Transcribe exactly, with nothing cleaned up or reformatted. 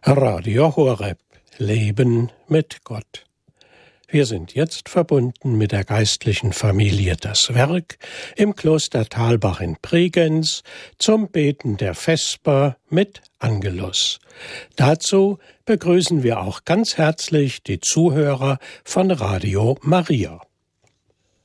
Radio Horeb. Leben mit Gott. Wir sind jetzt verbunden mit der geistlichen Familie Das Werk im Kloster Thalbach in Bregenz zum Beten der Vesper mit Angelus. Dazu begrüßen wir auch ganz herzlich die Zuhörer von Radio Maria.